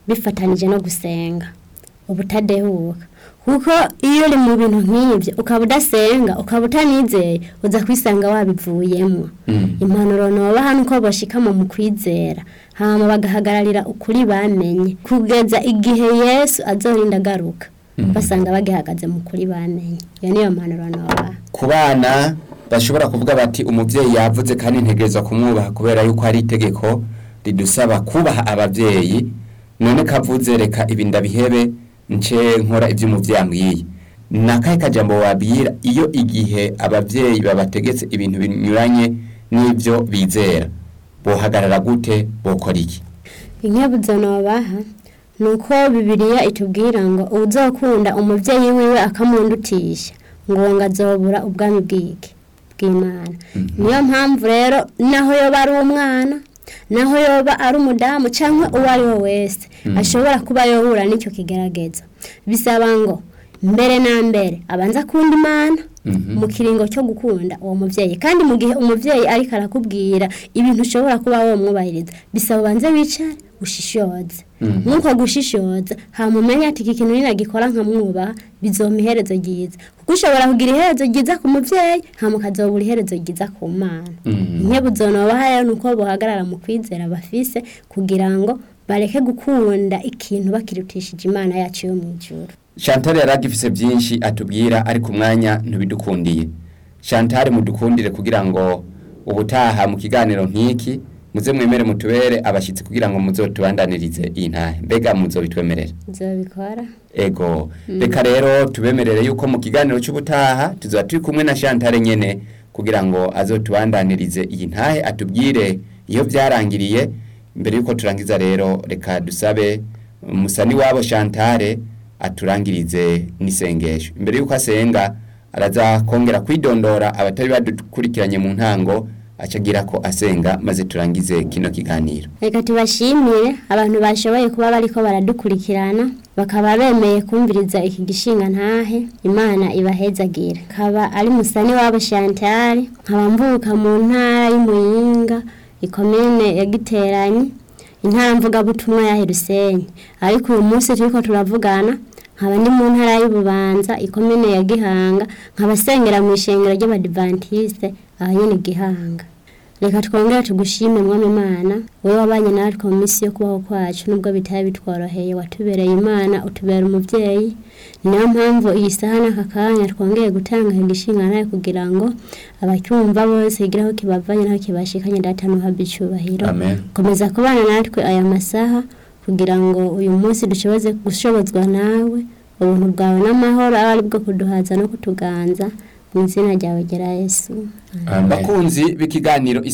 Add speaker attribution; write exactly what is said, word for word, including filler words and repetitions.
Speaker 1: bifatanije no gusenga ubutadehuka kuko iyo uri mu bintu nk'ibyo ukaba udasenga ukaba utanizeye uza kwisanga wabivuyemo mm. impanuro noba hano uko bashika mu kwizera hama bagahagararira ukuri bamenye kugeza igihe Yesu azorinda garuka mm. basanga bagihagaze mu kuri bamenye iyo niyo mpanuro noba
Speaker 2: ku bana bashobora kuvuga bati umuvyeyi yavuze kandi ntegerezwa kumwubaha kubera yuko ari itegeko ridusaba kubaha abavyeyi none kavuze reka ibinda bihebe nce nkora ivyo umuvyeyi ambwiye nakahe kajambo wabwira iyo igihe abavyeyi babategetse ibintu binyuranye n'ivyo bizera bohagarara gute bokora iki
Speaker 1: inkebuzo nobaha nuko Bibiliya itubwira ngo uzokunda umuvyeyi wiwe akamundutisha ngo ngazobura ubwami bw'iki bw'Imana mm-hmm. niyo mpamvu rero naho yoba ari umwana naho yoba ari umudamu cyangwa uwo ari we wese mm. ashobora kuba yohura n'icyo kigerageza bisaba ngo mbere na mbere abanza kunda Imana mm-hmm. mu kiringo cyo gukunda uwo muvyeyi kandi mu gihe umuvyeyi ari karakubwira ibintu ushobora kuba wo mwubahiriza bisaba banze wicare ushishoze nuko mm-hmm. gushishoza hamumenya ati iki kintu ninagikora nka mwuba bizomiherezo giza kuko ushobora kugira iherezo giza ku muvyeyi hamukazobura iherezo giza ku Mana mm-hmm. inkebuzo nobahaye nuko bohagarara mu kwizera bafise kugira ngo bareke gukunda ikintu bakirutishije Imana yacu yo mu ijuru.
Speaker 2: Chantal yaragifise byinshi atubwira ari ku mwanya ntubidukundiye. Chantal mudukundire kugira ngo ubutaha mu kiganiro nk'iki muze mwemere mutubere abashitsi kugira ngo muzotubandanirize intahe mbega muzobitwemerera
Speaker 1: nzobikora
Speaker 2: ego mm. reka rero tubemerere yuko mu kiganiro cy'ubutaha tuzoba turi kumwe na Chantal nyene kugira ngo azotubandanirize iyi ntahe atubwire iyo byarangiriye mbere yuko turangiza rero reka dusabe musani wabo Chantal aturangirize n'isengesho imbere yuko asenga araza kongera kwidondora abatari badukurikiranye mu ntango acagira ko asenga maze turangize kino kiganiro.
Speaker 1: Reka tubashimire abantu bashoboye kuba bariko baradukurikirana bakaba bemeye kumviriza iki gishinga ntahe Imana ibahezagira. Kaba ari musani wabo Chantal nkaba mvuka mu ntara y'Imuyinga ikomine ya Giteranyi intara mvuga butumwa ya Rusenyi ariko uyu munsi turiko turavugana nkaba ndi mu ntara y'Ububanza ikomine ya Gihanga nkabasengera mu ishengero ry'Abadventiste ahanyene Gihanga. Reka twongera tugushime mwami Imana wewe wabanye natwe mu misi yo kubaho kwacu nubwo bitaye bitworoheye watubereye Imana utubera umuvyeyi niyo mpamvu iyi saha n'aka kanya twongeye gutanga igishinga nayo kugira ngo abacyumva bose igiraho kibavanye naho kibashikanye data no habicubahiro komeza kubana natwe aya masaha kugira ngo uyu munsi dushoboze gushobozwa nawe ubuntu bwawe n'amahoro ari bwo kuduhaza no kutuganza mu izina ryawe gera Yesu
Speaker 2: abakunzi b'ikiganiro